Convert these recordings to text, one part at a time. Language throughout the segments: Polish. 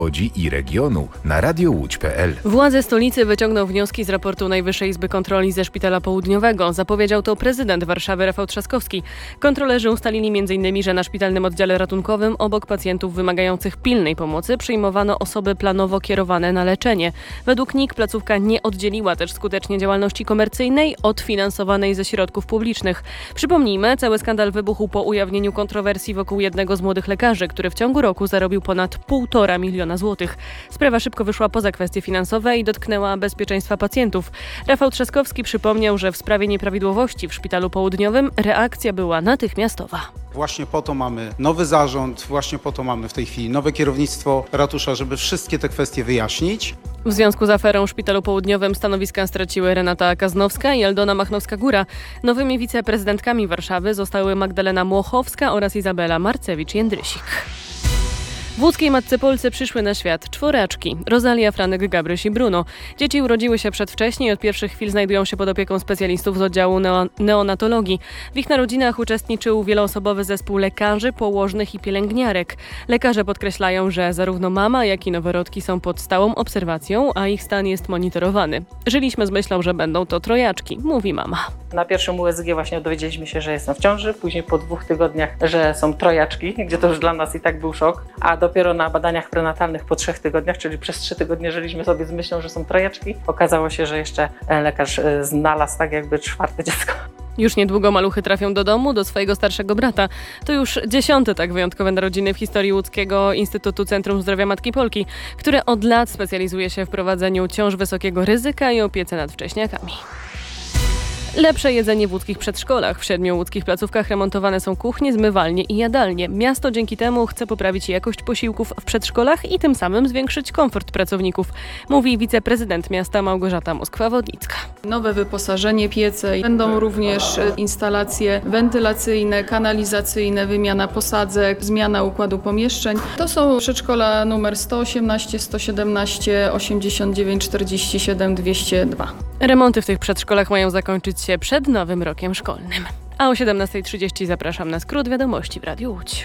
Łodzi i regionu na radiołódź.pl. Władze stolicy wyciągną wnioski z raportu Najwyższej Izby Kontroli ze Szpitala Południowego. Zapowiedział to prezydent Warszawy Rafał Trzaskowski. Kontrolerzy ustalili m.in., że na szpitalnym oddziale ratunkowym obok pacjentów wymagających pilnej pomocy przyjmowano osoby planowo kierowane na leczenie. Według NIK placówka nie oddzieliła też skutecznie działalności komercyjnej od finansowanej ze środków publicznych. Przypomnijmy, cały skandal wybuchł po ujawnieniu kontrowersji wokół jednego z młodych lekarzy, który w ciągu roku zarobił ponad 1,5 miliona złotych. Sprawa szybko wyszła poza kwestie finansowe i dotknęła bezpieczeństwa pacjentów. Rafał Trzaskowski przypomniał, że w sprawie nieprawidłowości w Szpitalu Południowym reakcja była natychmiastowa. Właśnie po to mamy nowy zarząd, właśnie po to mamy w tej chwili nowe kierownictwo ratusza, żeby wszystkie te kwestie wyjaśnić. W związku z aferą w Szpitalu Południowym stanowiska straciły Renata Kaznowska i Aldona Machnowska-Góra. Nowymi wiceprezydentkami Warszawy zostały Magdalena Młochowska oraz Izabela Marcewicz-Jędrysik. W łódzkiej Matce Polce przyszły na świat czworaczki: Rosalia, Franek, Gabryś i Bruno. Dzieci urodziły się przedwcześnie i od pierwszych chwil znajdują się pod opieką specjalistów z oddziału neonatologii. W ich narodzinach uczestniczył wieloosobowy zespół lekarzy, położnych i pielęgniarek. Lekarze podkreślają, że zarówno mama, jak i noworodki są pod stałą obserwacją, a ich stan jest monitorowany. Żyliśmy z myślą, że będą to trojaczki, mówi mama. Na pierwszym USG właśnie dowiedzieliśmy się, że jestem w ciąży, później po 2 tygodniach, że są trojaczki, gdzie to już dla nas i tak był szok, a dopiero na badaniach prenatalnych po 3 tygodniach, czyli przez 3 tygodnie żyliśmy sobie z myślą, że są trojaczki. Okazało się, że jeszcze lekarz znalazł tak jakby 4. dziecko. Już niedługo maluchy trafią do domu, do swojego starszego brata. To już 10. tak wyjątkowe narodziny w historii Łódzkiego Instytutu Centrum Zdrowia Matki Polki, które od lat specjalizuje się w prowadzeniu ciąż wysokiego ryzyka i opiece nad wcześniakami. Lepsze jedzenie w łódzkich przedszkolach. W 7 łódzkich placówkach remontowane są kuchnie, zmywalnie i jadalnie. Miasto dzięki temu chce poprawić jakość posiłków w przedszkolach i tym samym zwiększyć komfort pracowników, mówi wiceprezydent miasta Małgorzata Moskwa-Wodnicka. Nowe wyposażenie, piece, będą również instalacje wentylacyjne, kanalizacyjne, wymiana posadzek, zmiana układu pomieszczeń. To są przedszkola numer 118, 117, 89, 47, 202. Remonty w tych przedszkolach mają zakończyć się przed nowym rokiem szkolnym. A o 17:30 zapraszam na skrót wiadomości w Radiu Łódź.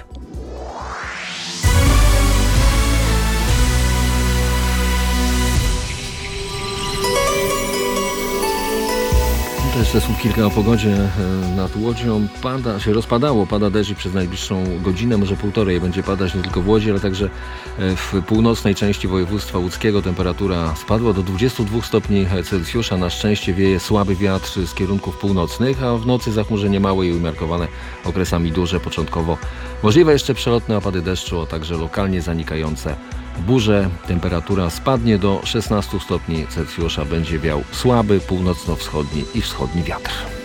To jeszcze słów kilka o pogodzie nad Łodzią. Pada deszcz i przez najbliższą godzinę, może półtorej, będzie padać nie tylko w Łodzi, ale także w północnej części województwa łódzkiego. Temperatura spadła do 22 stopni Celsjusza. Na szczęście wieje słaby wiatr z kierunków północnych, a w nocy zachmurzenie małe i umiarkowane, okresami duże, początkowo możliwe jeszcze przelotne opady deszczu, a także lokalnie zanikające burze. Temperatura spadnie do 16 stopni Celsjusza. Będzie wiał słaby północno-wschodni i wschodni wiatr.